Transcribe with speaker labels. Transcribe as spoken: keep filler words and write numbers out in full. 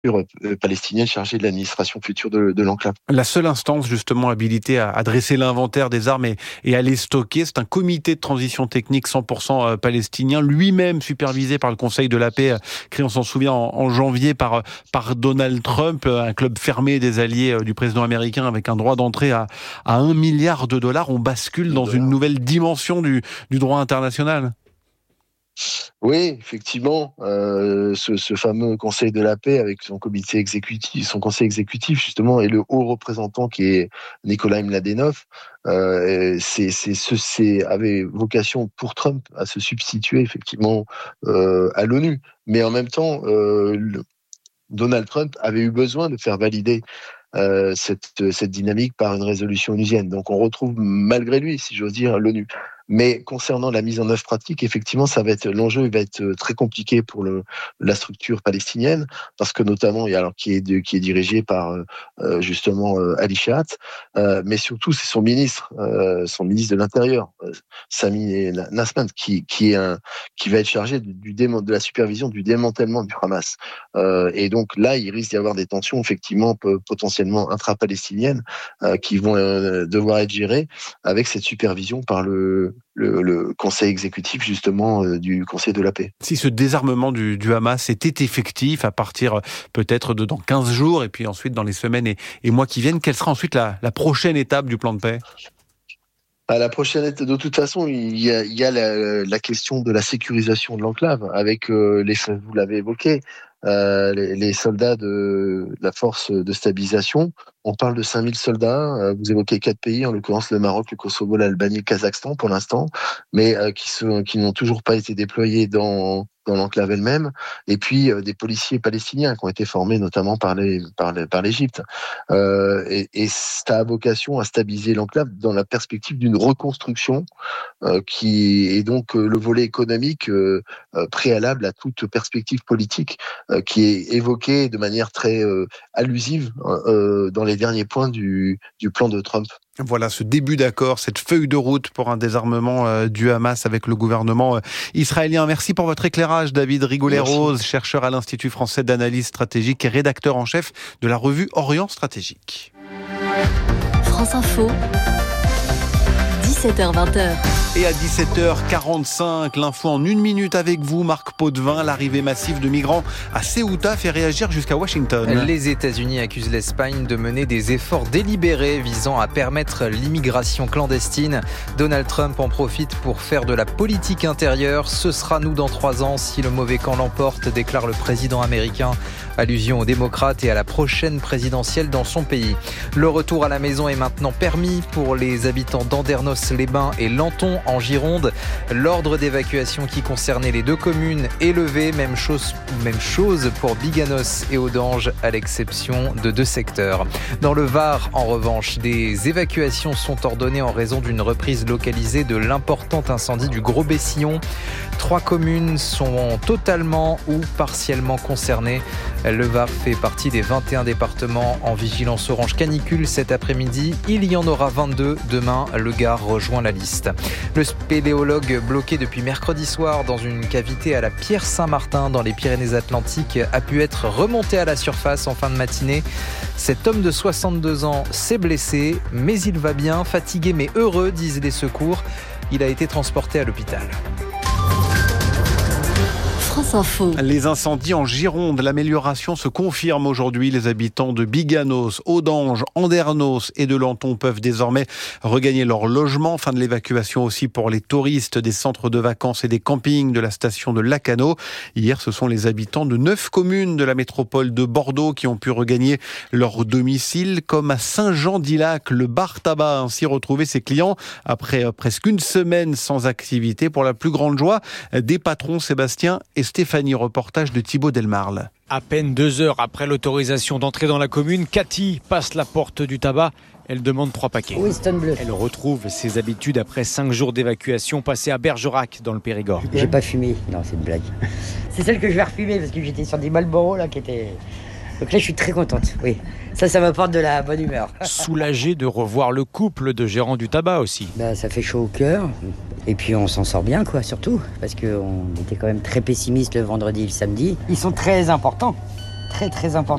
Speaker 1: palestinienne chargée de l'administration future de, de l'enclave.
Speaker 2: La seule instance justement habilitée à, à dresser l'inventaire des armes et, et à les stocker, c'est un comité de transition technique cent pour cent palestinien, lui-même supervisé par le Conseil de la paix, créé, on s'en souvient, en, en janvier par, par Donald Trump, un club fermé des alliés du président américain avec un droit d'entrée à, à un milliard de dollars. On bascule dans une nouvelle dimension du, du droit international.
Speaker 1: Oui, effectivement, euh, ce, ce fameux Conseil de la paix avec son comité exécutif, son conseil exécutif justement, et le haut représentant qui est Nikolai Mladenov, euh, c'est, c'est, ce, c'est avait vocation pour Trump à se substituer effectivement euh, à l'ONU, mais en même temps, euh, le, Donald Trump avait eu besoin de faire valider euh, cette, cette dynamique par une résolution onusienne. Donc on retrouve malgré lui, si j'ose dire, l'ONU. Mais concernant la mise en œuvre pratique, effectivement, ça va être l'enjeu va être très compliqué pour le, la structure palestinienne, parce que notamment, il y a alors qui est de, qui est dirigé par euh, justement euh, Ali Shahat, euh, mais surtout c'est son ministre, euh, son ministre de l'Intérieur, euh, Sami Nasrallah, qui qui est un qui va être chargé du, du démon, de la supervision du démantèlement du Hamas. Euh, et donc là, il risque d'y avoir des tensions effectivement potentiellement intra-palestiniennes euh, qui vont euh, devoir être gérées avec cette supervision par le Le, le conseil exécutif justement euh, du Conseil de la paix.
Speaker 2: Si ce désarmement du, du Hamas était effectif à partir peut-être de dans quinze jours et puis ensuite dans les semaines et, et mois qui viennent, quelle sera ensuite la, la prochaine étape du plan de paix ?
Speaker 1: À la prochaine étape, de toute façon, il y a, il y a la, la question de la sécurisation de l'enclave avec euh, les, vous l'avez évoqué, euh, les, les soldats de la force de stabilisation. On parle de cinq mille soldats. Vous évoquez quatre pays, en l'occurrence le Maroc, le Kosovo, l'Albanie, le Kazakhstan pour l'instant, mais euh, qui, sont, qui n'ont toujours pas été déployés dans, dans l'enclave elle-même. Et puis euh, des policiers palestiniens qui ont été formés notamment par, les, par, les, par l'Égypte. Euh, et, et ça a vocation à stabiliser l'enclave dans la perspective d'une reconstruction euh, qui est donc euh, le volet économique euh, euh, préalable à toute perspective politique euh, qui est évoqué de manière très euh, allusive euh, dans les les derniers points du, du plan de Trump.
Speaker 2: Voilà ce début d'accord, cette feuille de route pour un désarmement euh, du Hamas avec le gouvernement euh, israélien. Merci pour votre éclairage, David Rigoulet-Rose, chercheur à l'Institut français d'analyse stratégique et rédacteur en chef de la revue Orient Stratégique.
Speaker 3: France Info, dix-sept heures vingt.
Speaker 2: Et à dix-sept heures quarante-cinq, l'info en une minute avec vous, Marc Potvin. L'arrivée massive de migrants à Ceuta fait réagir jusqu'à Washington.
Speaker 4: Les États-Unis accusent l'Espagne de mener des efforts délibérés visant à permettre l'immigration clandestine. Donald Trump en profite pour faire de la politique intérieure. Ce sera nous dans trois ans si le mauvais camp l'emporte, déclare le président américain. Allusion aux démocrates et à la prochaine présidentielle dans son pays. Le retour à la maison est maintenant permis pour les habitants d'Andernos-les-Bains et Lanton en Gironde. L'ordre d'évacuation qui concernait les deux communes est levé. Même chose, même chose pour Biganos et Audange, à l'exception de deux secteurs. Dans le Var, en revanche, des évacuations sont ordonnées en raison d'une reprise localisée de l'important incendie du Gros Bessillon. Trois communes sont totalement ou partiellement concernées. Le Var fait partie des vingt et un départements en vigilance orange canicule cet après-midi. Il y en aura vingt-deux demain. Le Gard rejoint la liste. Le spéléologue bloqué depuis mercredi soir dans une cavité à la Pierre Saint-Martin dans les Pyrénées-Atlantiques a pu être remonté à la surface en fin de matinée. Cet homme de soixante-deux ans s'est blessé, mais il va bien, fatigué mais heureux, disent les secours. Il a été transporté à l'hôpital.
Speaker 3: France Info.
Speaker 2: Les incendies en Gironde, l'amélioration se confirme aujourd'hui. Les habitants de Biganos, Audange, Andernos et de Lanton peuvent désormais regagner leur logement. Fin de l'évacuation aussi pour les touristes des centres de vacances et des campings de la station de Lacano. Hier, ce sont les habitants de neuf communes de la métropole de Bordeaux qui ont pu regagner leur domicile, comme à Saint-Jean-d'Illac. Le bar tabac a ainsi retrouvé ses clients après presque une semaine sans activité, pour la plus grande joie des patrons Sébastien et Stéphanie. Reportage de Thibaut Delmarle.
Speaker 5: À peine deux heures après l'autorisation d'entrer dans la commune, Cathy passe la porte du tabac. Elle demande trois paquets.
Speaker 6: Winston Bleu.
Speaker 5: Elle retrouve ses habitudes après cinq jours d'évacuation passés à Bergerac, dans le Périgord.
Speaker 6: J'ai pas fumé. Non, c'est une blague. C'est celle que je vais refumer parce que j'étais sur des Marlboro là qui étaient... Donc là, je suis très contente. Oui, ça, ça m'apporte de la bonne humeur.
Speaker 5: Soulagée de revoir le couple de gérants du tabac aussi.
Speaker 6: Bah, ça fait chaud au cœur. Et puis on s'en sort bien, quoi, surtout. Parce qu'on était quand même très pessimistes le vendredi et le samedi. Ils sont très importants. très très important.